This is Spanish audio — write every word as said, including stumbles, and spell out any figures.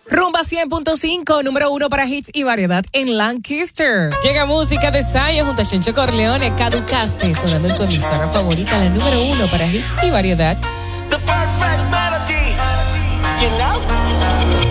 Rumba cien punto cinco, número uno para hits y variedad en Lancaster. Llega música de Zion junto a Chencho Corleone, Caducaste, sonando en tu emisora favorita, la número uno para hits y variedad